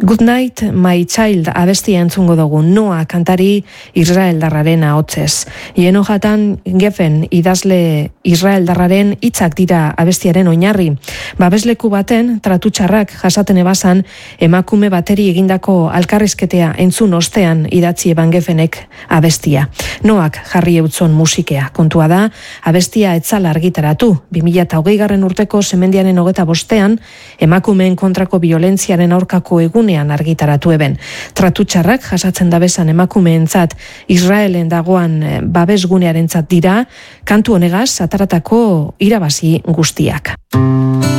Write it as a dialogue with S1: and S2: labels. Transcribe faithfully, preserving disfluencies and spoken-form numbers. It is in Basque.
S1: Good Night, My Child abestia entzungo dugu, Noa kantari israeldarraren ahotsez. Ieno jatan Geffen idazle israeldarraren hitzak dira abestiaren oinarri. Babesleku baten tratutxarrak jasaten ebasan emakume bateri egindako alkarrizketea entzun ostean idatzi eban Geffenek abestia. Noak jarri eutzon musikea. Kontua da, abestia etzala argitaratu. bi mila hogeigarren urteko semendiaren hogeta bostean, emakumeen kontrako biolentziaren aurkako egune argitaratu eben. Tratutxarrak jasatzen dabesan emakumeentzat Israelen dagoan babesgunearentzat dira, kantu honegaz ataratako irabazi guztiak.